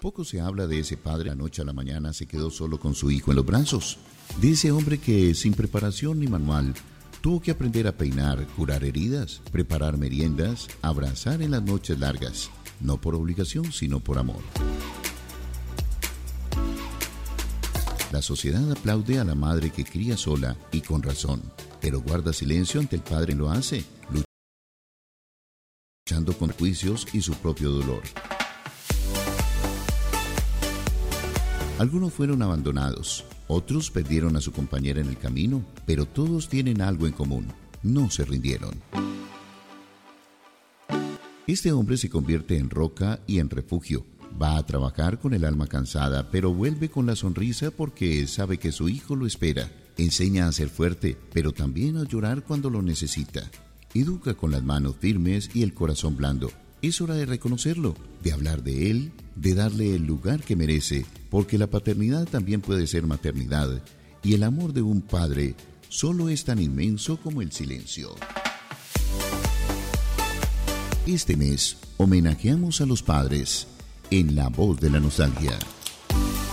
Poco se habla de ese padre. La noche a la mañana se quedó solo con su hijo en los brazos. De ese hombre que, sin preparación ni manual, tuvo que aprender a peinar, curar heridas, preparar meriendas, abrazar en las noches largas. No por obligación, sino por amor. La sociedad aplaude a la madre que cría sola y con razón, pero guarda silencio ante el padre que lo hace, luchando con juicios y su propio dolor. Algunos fueron abandonados, otros perdieron a su compañera en el camino, pero todos tienen algo en común: no se rindieron. Este hombre se convierte en roca y en refugio. Va a trabajar con el alma cansada, pero vuelve con la sonrisa porque sabe que su hijo lo espera. Enseña a ser fuerte, pero también a llorar cuando lo necesita. Educa con las manos firmes y el corazón blando. Es hora de reconocerlo, de hablar de él, de darle el lugar que merece, porque la paternidad también puede ser maternidad, y el amor de un padre solo es tan inmenso como el silencio. Este mes homenajeamos a los padres en La Voz de la Nostalgia.